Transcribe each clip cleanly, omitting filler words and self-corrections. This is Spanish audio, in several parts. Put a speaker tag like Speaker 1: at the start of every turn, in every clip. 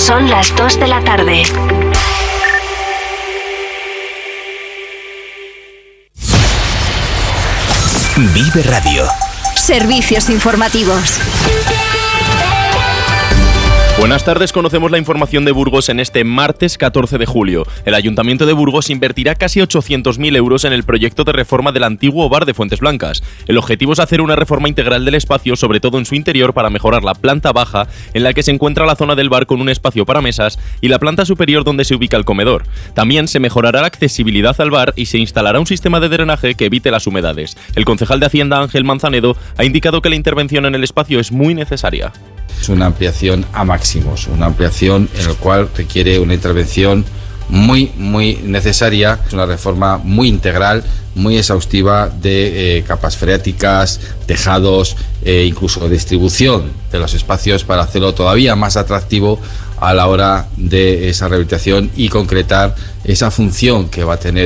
Speaker 1: Son las 2 de la tarde.
Speaker 2: Vive Radio.
Speaker 3: Servicios informativos.
Speaker 4: Buenas tardes, conocemos la información de Burgos en este martes 14 de julio. El Ayuntamiento de Burgos invertirá casi 800.000 euros en el proyecto de reforma del antiguo bar de Fuentes Blancas. El objetivo es hacer una reforma integral del espacio, sobre todo en su interior, para mejorar la planta baja, en la que se encuentra la zona del bar con un espacio para mesas, y la planta superior donde se ubica el comedor. También se mejorará la accesibilidad al bar y se instalará un sistema de drenaje que evite las humedades. El concejal de Hacienda, Ángel Manzanedo, ha indicado que la intervención en el espacio es muy necesaria.
Speaker 5: Es una ampliación a máximos, una ampliación en la cual requiere una intervención muy necesaria. Es una reforma muy integral, muy exhaustiva de capas freáticas, tejados, incluso distribución de los espacios para hacerlo todavía más atractivo a la hora de esa rehabilitación y concretar esa función que va a tener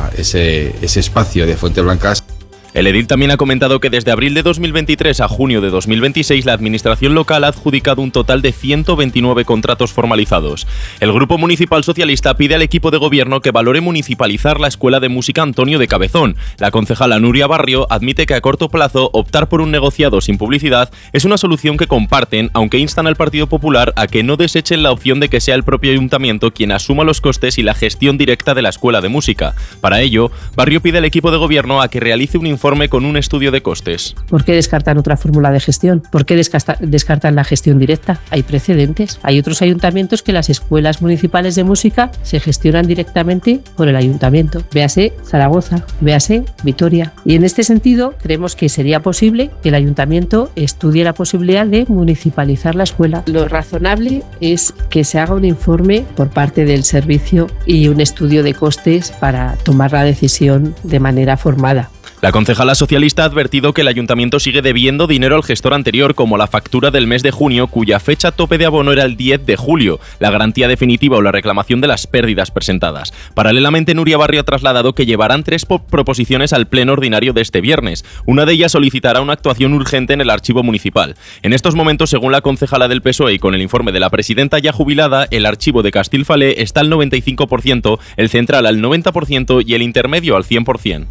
Speaker 5: ese espacio de Fuentes Blancas.
Speaker 4: El edil también ha comentado que desde abril de 2023 a junio de 2026 la administración local ha adjudicado un total de 129 contratos formalizados. El Grupo Municipal Socialista pide al equipo de gobierno que valore municipalizar la Escuela de Música Antonio de Cabezón. La concejala Nuria Barrio admite que a corto plazo optar por un negociado sin publicidad es una solución que comparten, aunque instan al Partido Popular a que no desechen la opción de que sea el propio ayuntamiento quien asuma los costes y la gestión directa de la Escuela de Música. Para ello, Barrio pide al equipo de gobierno a que realice un informe con un estudio de costes.
Speaker 6: ¿Por qué descartan otra fórmula de gestión? ¿Por qué descartan la gestión directa? Hay precedentes. Hay otros ayuntamientos que las escuelas municipales de música se gestionan directamente por el ayuntamiento. Véase Zaragoza, véase Vitoria. Y en este sentido, creemos que sería posible que el ayuntamiento estudie la posibilidad de municipalizar la escuela. Lo razonable es que se haga un informe por parte del servicio y un estudio de costes para tomar la decisión de manera formada.
Speaker 4: La concejala socialista ha advertido que el ayuntamiento sigue debiendo dinero al gestor anterior, como la factura del mes de junio, cuya fecha tope de abono era el 10 de julio, la garantía definitiva o la reclamación de las pérdidas presentadas. Paralelamente, Nuria Barrio ha trasladado que llevarán 3 proposiciones al pleno ordinario de este viernes. Una de ellas solicitará una actuación urgente en el archivo municipal. En estos momentos, según la concejala del PSOE y con el informe de la presidenta ya jubilada, el archivo de Castilfalé está al 95%, el central al 90% y el intermedio al 100%.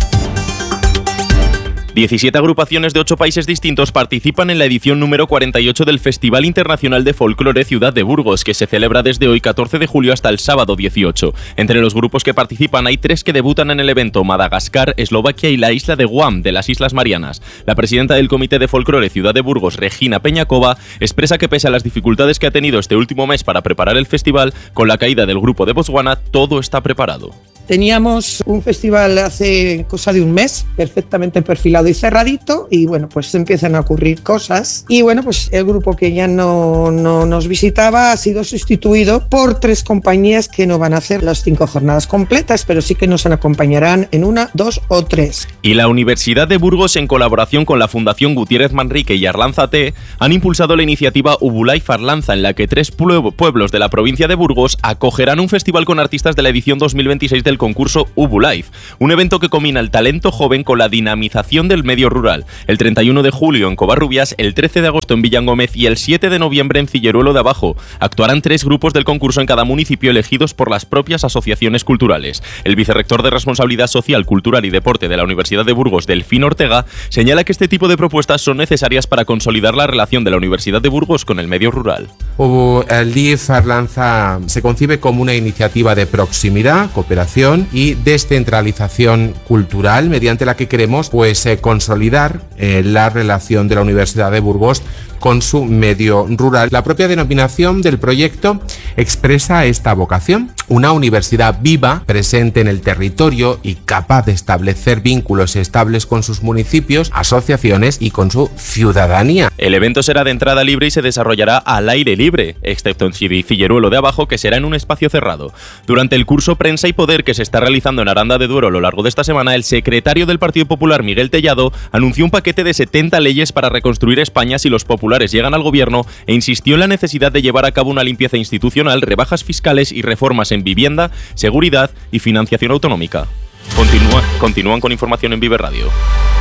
Speaker 4: 17 agrupaciones de 8 países distintos participan en la edición número 48 del Festival Internacional de Folclore Ciudad de Burgos, que se celebra desde hoy 14 de julio hasta el sábado 18. Entre los grupos que participan hay 3 que debutan en el evento: Madagascar, Eslovaquia y la isla de Guam, de las Islas Marianas. La presidenta del Comité de Folclore Ciudad de Burgos, Regina Peñacova, expresa que pese a las dificultades que ha tenido este último mes para preparar el festival, con la caída del grupo de Botswana, todo está preparado.
Speaker 7: Teníamos un festival hace cosa de un mes, perfectamente perfilado y cerradito, y bueno, pues empiezan a ocurrir cosas. Y bueno, pues el grupo que ya no nos visitaba ha sido sustituido por 3 compañías que no van a hacer las 5 jornadas completas, pero sí que nos acompañarán en 1, 2 o 3.
Speaker 4: Y la Universidad de Burgos, en colaboración con la Fundación Gutiérrez Manrique y Arlanza-T, han impulsado la iniciativa Ubulife Arlanza, en la que 3 pueblos de la provincia de Burgos acogerán un festival con artistas de la edición 2026 del concurso Ubulife, un evento que combina el talento joven con la dinamización del medio rural. El 31 de julio en Covarrubias, el 13 de agosto en Villangómez y el 7 de noviembre en Cilleruelo de Abajo. Actuarán 3 grupos del concurso en cada municipio, elegidos por las propias asociaciones culturales. El vicerrector de Responsabilidad Social, Cultural y Deporte de la Universidad de Burgos, Delfín Ortega, señala que este tipo de propuestas son necesarias para consolidar la relación de la Universidad de Burgos con el medio rural.
Speaker 8: El DIF Arlanza se concibe como una iniciativa de proximidad, cooperación y descentralización cultural, mediante la que queremos consolidar la relación de la Universidad de Burgos con su medio rural. La propia denominación del proyecto expresa esta vocación: una universidad viva, presente en el territorio y capaz de establecer vínculos estables con sus municipios, asociaciones y con su ciudadanía.
Speaker 4: El evento será de entrada libre y se desarrollará al aire libre, excepto en Cilleruelo de Abajo, que será en un espacio cerrado. Durante el curso Prensa y Poder que se está realizando en Aranda de Duero a lo largo de esta semana, el secretario del Partido Popular, Miguel Tellado, anunció un paquete de 70 leyes para reconstruir España si los populares llegan al gobierno, e insistió en la necesidad de llevar a cabo una limpieza institucional, rebajas fiscales y reformas en vivienda, seguridad y financiación autonómica. Continúan con información en Vive Radio.